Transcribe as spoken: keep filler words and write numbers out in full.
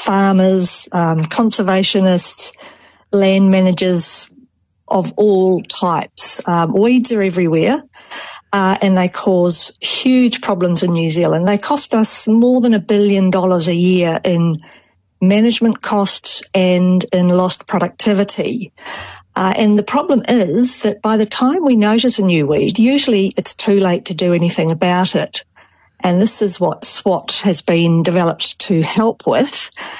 farmers, um, conservationists, land managers of all types. Um, weeds are everywhere. Uh, and they cause huge problems in New Zealand. They cost us more than a billion dollars a year in management costs and in lost productivity. Uh, and the problem is that by the time we notice a new weed, usually it's too late to do anything about it. And this is what SWAT has been developed to help with.